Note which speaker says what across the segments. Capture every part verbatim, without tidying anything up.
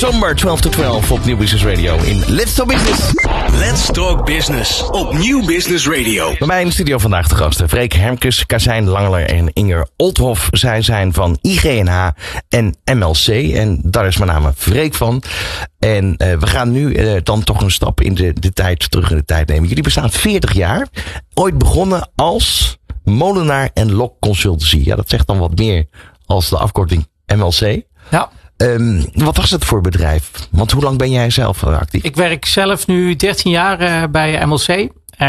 Speaker 1: Somber, twaalf tot twaalf op Nieuw Business Radio in Let's Talk Business.
Speaker 2: Let's Talk Business op Nieuw Business Radio.
Speaker 1: Bij mij in de studio vandaag de gasten Freek Hermkes, Kazijn Langeler en Inger Olthoff. Zij zijn van I G N H en M L C en daar is met name Freek van. En uh, we gaan nu uh, dan toch een stap in de, de tijd terug in de tijd nemen. Jullie bestaan veertig jaar. Ooit begonnen als Molenaar en Lok Consultancy. Ja, dat zegt dan wat meer als de afkorting M L C.
Speaker 3: Ja.
Speaker 1: Um, wat was het voor bedrijf? Want hoe lang ben jij zelf actief?
Speaker 3: Ik werk zelf nu dertien jaar uh, bij M L C. Uh,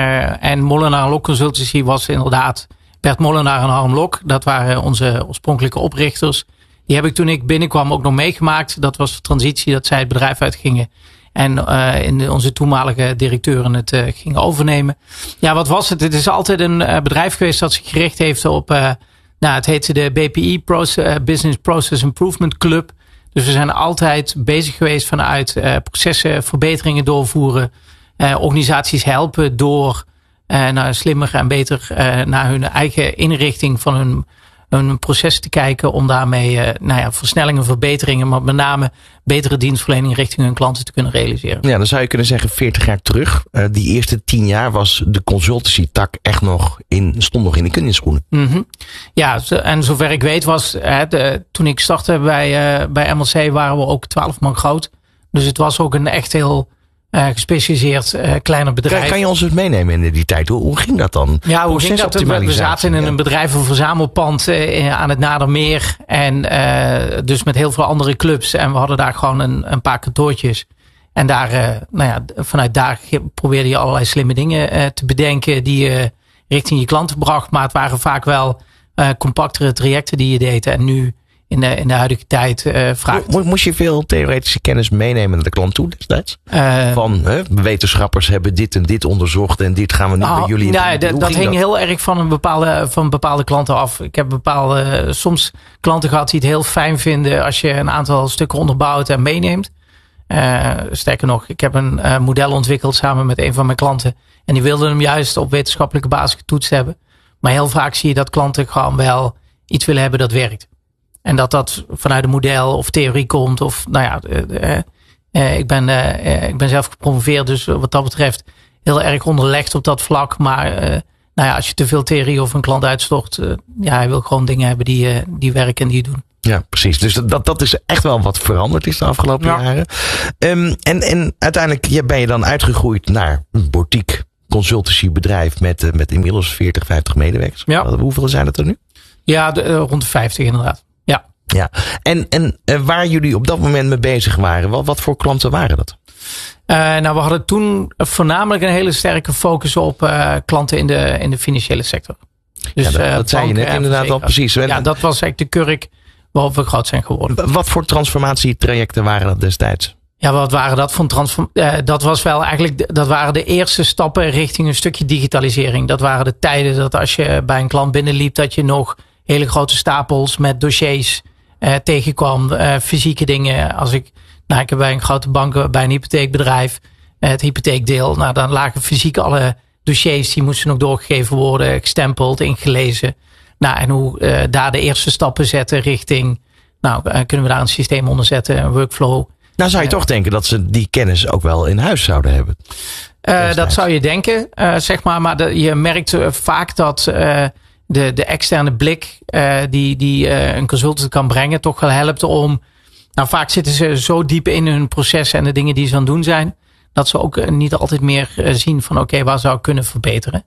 Speaker 3: en Molenaar en Lok Consultancy was inderdaad Bert Molenaar en Harm Lok. Dat waren onze oorspronkelijke oprichters. Die heb ik toen ik binnenkwam ook nog meegemaakt. Dat was de transitie dat zij het bedrijf uitgingen. En uh, in de, onze toenmalige directeuren het uh, gingen overnemen. Ja, wat was het? Het is altijd een uh, bedrijf geweest dat zich gericht heeft op... Uh, nou, het heette de B P I, Proce- uh, Business Process Improvement Club. Dus we zijn altijd bezig geweest vanuit uh, processen, verbeteringen doorvoeren. Uh, organisaties helpen door uh, naar slimmer en beter uh, naar hun eigen inrichting van hun, hun proces te kijken. Om daarmee uh, nou ja, versnellingen, verbeteringen, maar met name betere dienstverlening richting hun klanten te kunnen realiseren.
Speaker 1: Ja, dan zou je kunnen zeggen veertig jaar terug. Uh, die eerste tien jaar was de consultancy tak echt nog in, stond nog in de kinderschoenen.
Speaker 3: Mm-hmm. Ja, en zover ik weet was, hè, de, toen ik startte bij, uh, bij M L C waren we ook twaalf man groot. Dus het was ook een echt heel uh, gespecialiseerd uh, kleiner bedrijf.
Speaker 1: Kan, kan je ons eens meenemen in die tijd? Hoe, hoe ging dat dan?
Speaker 3: Ja, hoe ging dat? We, we zaten in een bedrijvenverzamelpand uh, aan het Nadermeer. En uh, dus met heel veel andere clubs. En we hadden daar gewoon een, een paar kantoortjes. En daar, uh, nou ja, vanuit daar probeerde je allerlei slimme dingen uh, te bedenken die je richting je klanten bracht. Maar het waren vaak wel uh, compactere trajecten die je deed. En nu in de, in de huidige tijd uh, vraagt...
Speaker 1: Mo- moest je veel theoretische kennis meenemen naar de klant toe destijds?
Speaker 3: Uh,
Speaker 1: Van hè, wetenschappers hebben dit en dit onderzocht en dit gaan we nu
Speaker 3: nou,
Speaker 1: bij jullie...
Speaker 3: Nou, dat, dat hing dat? heel erg van een bepaalde, van bepaalde klanten af. Ik heb bepaalde, soms klanten gehad die het heel fijn vinden als je een aantal stukken onderbouwt en meeneemt. Uh, sterker nog, ik heb een uh, model ontwikkeld samen met een van mijn klanten. En die wilden hem juist op wetenschappelijke basis getoetst hebben. Maar heel vaak zie je dat klanten gewoon wel iets willen hebben dat werkt. En dat dat vanuit een model of theorie komt. Of nou ja, uh, uh, ik, ben, uh, ik ben zelf gepromoveerd. Dus wat dat betreft heel erg onderlegd op dat vlak. Maar uh, nou ja, als je te veel theorie over een klant uitstort. Uh, ja, hij wil gewoon dingen hebben die, uh, die werken en die doen.
Speaker 1: Ja, precies. Dus dat, dat is echt wel wat veranderd is de afgelopen ja. jaren. Um, en, en uiteindelijk ja, ben je dan uitgegroeid naar een boutique consultancy bedrijf met, uh, met inmiddels veertig, vijftig medewerkers.
Speaker 3: Ja.
Speaker 1: Hoeveel zijn het er nu?
Speaker 3: Ja, de, uh, rond de vijftig inderdaad. Ja.
Speaker 1: Ja. En, en uh, waar jullie op dat moment mee bezig waren, wat, wat voor klanten waren dat?
Speaker 3: Uh, nou, we hadden toen voornamelijk een hele sterke focus op uh, klanten in de, in de financiële sector. Dus,
Speaker 1: ja, dat,
Speaker 3: uh,
Speaker 1: dat zei je net inderdaad al precies.
Speaker 3: Ja, dat was eigenlijk de kurk waarop we groot zijn geworden.
Speaker 1: Wat voor transformatietrajecten waren dat destijds?
Speaker 3: Ja, wat waren dat voor transform? Uh, dat was wel eigenlijk, dat waren de eerste stappen richting een stukje digitalisering. Dat waren de tijden dat als je bij een klant binnenliep, dat je nog hele grote stapels met dossiers uh, tegenkwam. Uh, fysieke dingen. Als ik, nou, ik heb bij een grote bank, bij een hypotheekbedrijf, uh, het hypotheekdeel. Nou, dan lagen fysiek alle dossiers, die moesten nog doorgegeven worden, gestempeld, ingelezen. Nou, en hoe uh, daar de eerste stappen zetten richting, nou, uh, kunnen we daar een systeem onder zetten, een workflow.
Speaker 1: Nou zou je uh, toch denken dat ze die kennis ook wel in huis zouden hebben.
Speaker 3: Uh, dat zou je denken, uh, zeg maar. Maar de, je merkt uh, vaak dat uh, de, de externe blik uh, die, die uh, een consultant kan brengen toch wel helpt om... Nou, vaak zitten ze zo diep in hun processen en de dingen die ze aan het doen zijn, dat ze ook uh, niet altijd meer uh, zien van oké, okay, waar zou ik kunnen verbeteren.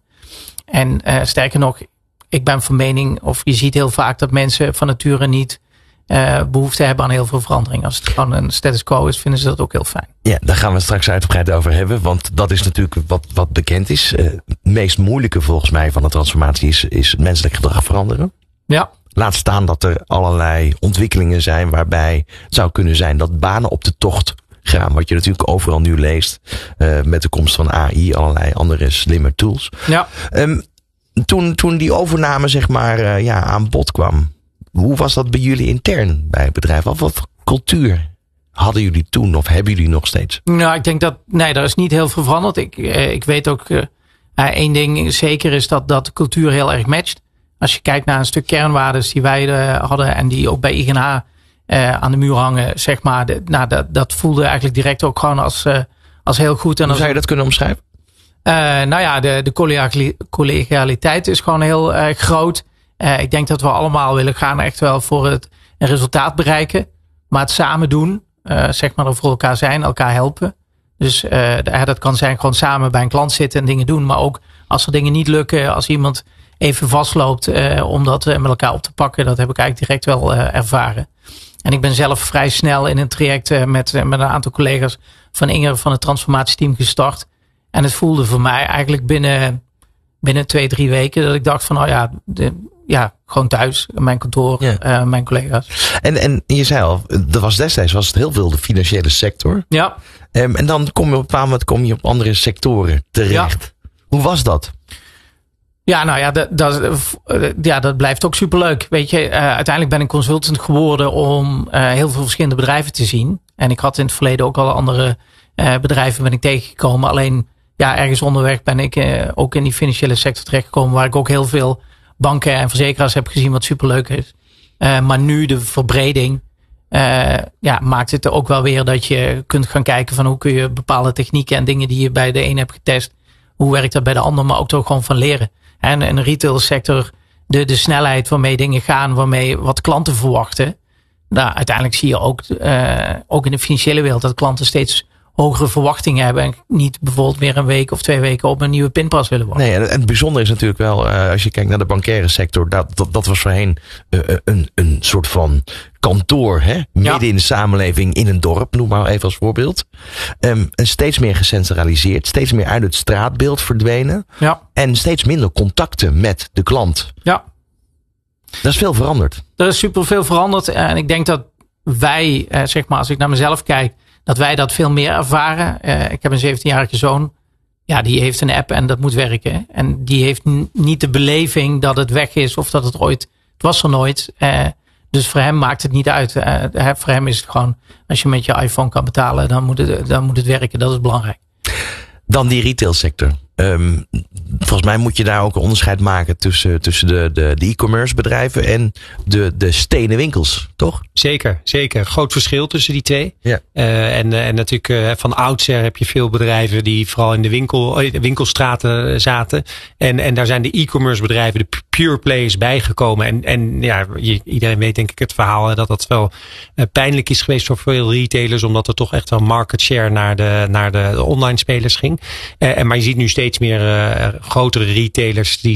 Speaker 3: En uh, sterker nog, ik ben van mening, of je ziet heel vaak dat mensen van nature niet uh, behoefte hebben aan heel veel verandering. Als het gewoon een status quo is, vinden ze dat ook heel fijn.
Speaker 1: Ja, daar gaan we straks uitgebreid over hebben. Want dat is natuurlijk wat, wat bekend is. Uh, het meest moeilijke volgens mij van de transformatie is, is menselijk gedrag veranderen.
Speaker 3: Ja.
Speaker 1: Laat staan dat er allerlei ontwikkelingen zijn waarbij het zou kunnen zijn dat banen op de tocht gaan. Wat je natuurlijk overal nu leest. Uh, met de komst van A I, allerlei andere slimme tools.
Speaker 3: Ja.
Speaker 1: Um, toen, toen die overname zeg maar uh, ja, aan bod kwam. Hoe was dat bij jullie intern bij het bedrijf? Wat, wat cultuur hadden jullie toen of hebben jullie nog steeds?
Speaker 3: Nou, ik denk dat, nee, daar is niet heel veel veranderd. Ik, uh, ik weet ook, uh, één ding zeker is dat, dat de cultuur heel erg matcht. Als je kijkt naar een stuk kernwaardes die wij uh, hadden en die ook bij I G N H uh, aan de muur hangen, zeg maar. De, nou, dat, dat voelde eigenlijk direct ook gewoon als, uh, als heel goed. En
Speaker 1: Hoe
Speaker 3: als,
Speaker 1: zou je dat kunnen omschrijven?
Speaker 3: Uh, nou ja, de, de collegialiteit is gewoon heel uh, groot. Uh, ik denk dat we allemaal willen gaan echt wel voor het een resultaat bereiken. Maar het samen doen, uh, zeg maar er voor elkaar zijn, elkaar helpen. Dus uh, dat kan zijn gewoon samen bij een klant zitten en dingen doen. Maar ook als er dingen niet lukken, als iemand even vastloopt uh, om dat uh, met elkaar op te pakken. Dat heb ik eigenlijk direct wel uh, ervaren. En ik ben zelf vrij snel in een traject uh, met, uh, met een aantal collega's van Inger van het transformatieteam gestart. En het voelde voor mij eigenlijk binnen, binnen twee, drie weken dat ik dacht van, oh ja, de, ja gewoon thuis, mijn kantoor, ja. uh, mijn collega's.
Speaker 1: En, en je zei al, dat was destijds was het heel veel de financiële sector.
Speaker 3: Ja.
Speaker 1: Um, en dan kom je op een bepaald moment kom je op andere sectoren terecht. Ja. Hoe was dat?
Speaker 3: Ja, nou ja, dat, dat, ja, dat blijft ook superleuk. Weet je, uh, uiteindelijk ben ik consultant geworden om uh, heel veel verschillende bedrijven te zien. En ik had in het verleden ook al andere uh, bedrijven ben ik tegengekomen. Alleen, ja, ergens onderweg ben ik uh, ook in die financiële sector terechtgekomen, waar ik ook heel veel banken en verzekeraars heb gezien, wat superleuk is. Uh, maar nu de verbreding, uh, ja, maakt het ook wel weer dat je kunt gaan kijken van hoe kun je bepaalde technieken en dingen die je bij de een hebt getest, hoe werkt dat bij de ander, maar ook toch gewoon van leren. En in de retail sector, de, de snelheid waarmee dingen gaan, waarmee wat klanten verwachten. Nou, uiteindelijk zie je ook, uh, ook in de financiële wereld dat klanten steeds hogere verwachtingen hebben. En niet bijvoorbeeld weer een week of twee weken op een nieuwe pinpas willen wachten.
Speaker 1: Nee, en het bijzondere is natuurlijk wel, uh, als je kijkt naar de bankaire sector, dat, dat, dat was voorheen uh, een, een soort van kantoor, hè? Midden ja. in de samenleving, in een dorp, noem maar even als voorbeeld. Um, en steeds meer gecentraliseerd, steeds meer uit het straatbeeld verdwenen.
Speaker 3: Ja.
Speaker 1: En steeds minder contacten met de klant.
Speaker 3: Ja.
Speaker 1: Dat is veel veranderd.
Speaker 3: Er is super veel veranderd. En ik denk dat wij, uh, zeg maar, als ik naar mezelf kijk, dat wij dat veel meer ervaren. Uh, ik heb een zeventienjarige zoon. Ja, die heeft een app en dat moet werken. En die heeft n- niet de beleving dat het weg is of dat het ooit, het was er nooit. Uh, dus voor hem maakt het niet uit. Uh, voor hem is het gewoon, als je met je iPhone kan betalen, dan moet het, dan moet het werken. Dat is belangrijk.
Speaker 1: Dan die retailsector. Um, volgens mij moet je daar ook een onderscheid maken tussen, tussen de, de, de e-commerce bedrijven en de, de stenen winkels, toch?
Speaker 4: Zeker, zeker. Groot verschil tussen die twee.
Speaker 1: Ja.
Speaker 4: Uh, en, en natuurlijk uh, van oudsher heb je veel bedrijven die vooral in de winkel, winkelstraten zaten. En, en daar zijn de e-commerce bedrijven, de pure players bijgekomen. En, en ja, je, iedereen weet denk ik het verhaal dat dat wel uh, pijnlijk is geweest voor veel retailers, omdat er toch echt wel market share naar de, naar de, de online spelers ging. Uh, en, maar je ziet nu steeds meer uh, grotere retailers die